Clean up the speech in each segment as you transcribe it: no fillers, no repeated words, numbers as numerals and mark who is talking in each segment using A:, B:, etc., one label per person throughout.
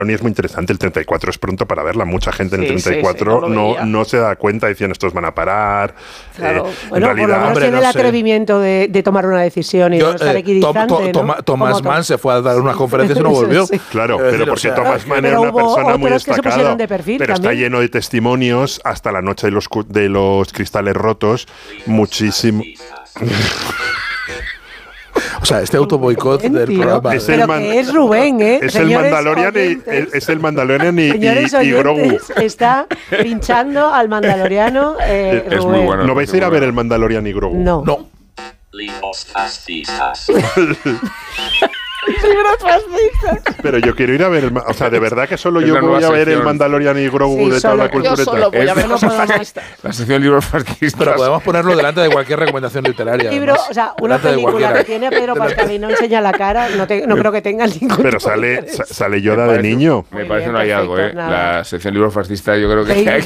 A: Y es muy interesante. El 34 es pronto para verla. Mucha gente en el 34 no se da cuenta, diciendo estos van a parar.
B: Claro.
C: Bueno, en realidad, por lo menos tiene el atrevimiento de tomar una decisión y no estar equidistante,
D: Thomas Mann se fue a dar unas conferencias y no volvió.
A: Claro, pero porque Thomas Mann era una persona muy destacada. Pero está lleno de testimonios hasta la noche de los cristales rotos. Muchísimo.
D: O sea, este autoboicot del programa.
C: Es Rubén, ¿eh?
A: Es el Mandalorian y Grogu.
C: Está pinchando al Mandaloriano.
E: Es muy bueno.
A: ¿No vais a ir a ver el Mandalorian y Grogu?
C: No.
F: Libros fascistas.
C: Libros fascistas.
A: Pero yo quiero ir a ver, o sea, de verdad que solo yo voy a ver el Mandalorian y Grogu de toda la cultura.
B: Yo solo voy a ver cosas fascistas.
E: La sección libros fascistas.
D: Pero podemos ponerlo delante de cualquier recomendación literaria.
C: Libro, o sea, una película que tiene Pedro Pascal y no enseña la cara, no creo que tenga ningún.
A: Pero sale Yoda de niño.
E: Me parece un hallazgo, ¿eh? La sección libros fascistas, yo creo que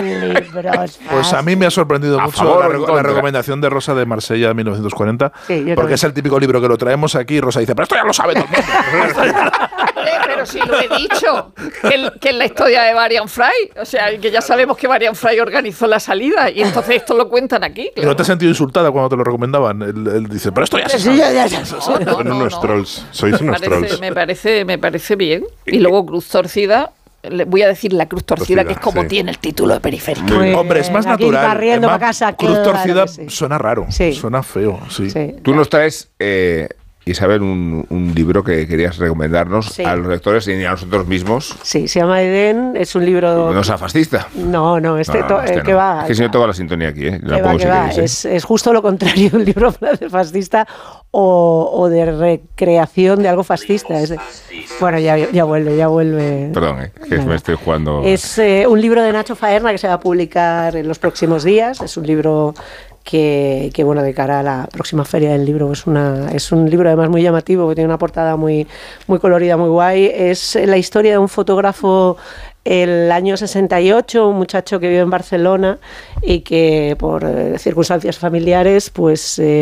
D: Pues a mí me ha sorprendido mucho la recomendación de Rosa de Marsella de 1940, porque es el típico libro que lo traemos aquí y Rosa dice, pero esto ya lo sabe todo el mundo.
B: Pero si lo he dicho, que es la historia de Varian Fry, o sea, que ya sabemos que Varian Fry organizó la salida y entonces esto lo cuentan aquí.
D: Claro. ¿No te has sentido insultada cuando te lo recomendaban? Él dice, pero esto ya se sabe.
A: Son unos trolls, sois unos trolls.
B: Me parece bien. Y luego Cruz Torcida. Le voy a decir la cruz torcida, que es como tiene el título de Periférico.
D: Hombre, es más natural.
C: Es más, casa,
D: cruz torcida suena raro, suena feo. Sí.
E: Tú nos traes, Isabel, un libro que querías recomendarnos a los lectores y a nosotros mismos.
C: Sí, se llama Edén, es un libro...
E: ¿No sea fascista?
C: No, que va...
E: Es que si no toca la sintonía aquí, ¿eh?
C: Es justo lo contrario, un libro fascista o de recreación de algo fascista. Bueno, ya vuelve.
E: Perdón, que me estoy jugando...
C: Es un libro de Nacho Faerna que se va a publicar en los próximos días. Es un libro... Que bueno, de cara a la próxima feria del libro es un libro además muy llamativo, que tiene una portada muy colorida, muy guay. Es la historia de un fotógrafo el año 68, un muchacho que vive en Barcelona y que por circunstancias familiares pues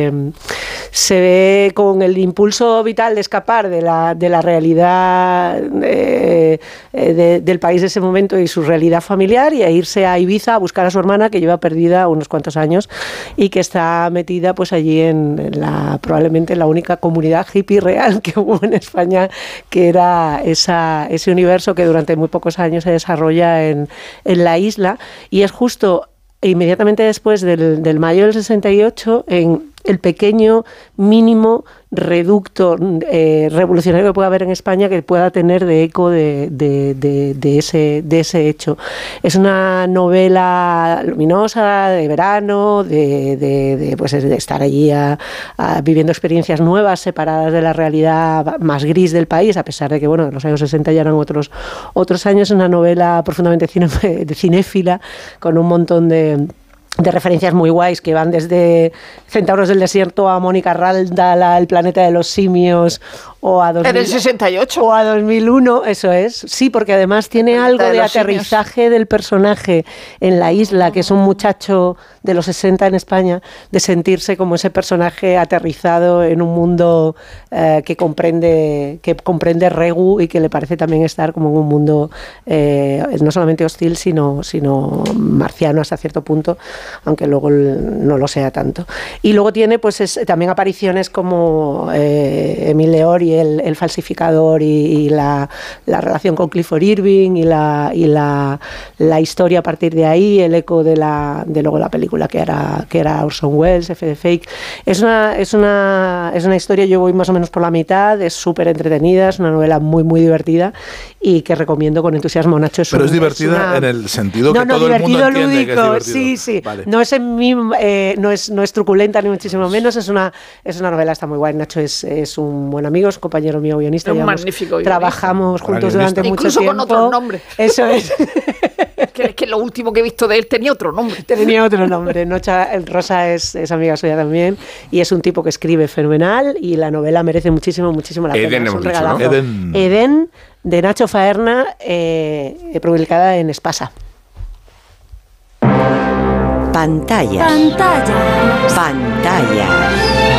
C: se ve con el impulso vital de escapar de la realidad del país de ese momento y su realidad familiar, y a irse a Ibiza a buscar a su hermana, que lleva perdida unos cuantos años y que está metida pues allí en probablemente la única comunidad hippie real que hubo en España, que era ese universo que durante muy pocos años se desarrolla en la isla, y es justo inmediatamente después del mayo del 68, en el pequeño, mínimo reducto revolucionario que pueda haber en España, que pueda tener de eco de ese hecho. Es una novela luminosa, de verano, de estar allí viviendo experiencias nuevas, separadas de la realidad más gris del país, a pesar de que, bueno, los años 60 ya eran otros años. Es una novela profundamente cinéfila, con un montón de referencias muy guays que van desde Centauros del Desierto a Mónica Raldal, al Planeta de los Simios, o a 2000,
B: en el 68
C: o a 2001, eso es. Sí, porque además tiene algo de aterrizaje del personaje en la isla, que es un muchacho de los 60 en España, de sentirse como ese personaje aterrizado en un mundo que comprende Regu, y que le parece también estar como en un mundo no solamente hostil, sino marciano hasta cierto punto, aunque luego no lo sea tanto. Y luego tiene pues también apariciones como Emile Leor y el falsificador, y la relación con Clifford Irving, y la historia a partir de ahí, el eco de luego la película que era Orson Welles, F de Fake. Es una historia, yo voy más o menos por la mitad, es súper entretenida, es una novela muy muy divertida y que recomiendo con entusiasmo. Nacho,
D: pero es divertida en el sentido que todo el mundo entiende,
C: lúdico,
D: que es divertido.
C: Sí.
D: Vale.
C: No es truculenta ni muchísimo menos, es una novela, está muy guay. Nacho es un buen amigo, es un compañero mío guionista.
B: Es un magnífico guionista.
C: Trabajamos juntos durante mucho
B: incluso
C: tiempo.
B: Incluso con otro nombre.
C: Eso es.
B: que lo último que he visto de él tenía otro nombre.
C: Rosa es amiga suya también, y es un tipo que escribe fenomenal, y la novela merece muchísimo la pena.
E: Eden,
C: es un
E: dicho, ¿no?
C: Eden, de Nacho Faerna, publicada en Espasa.
G: Pantallas.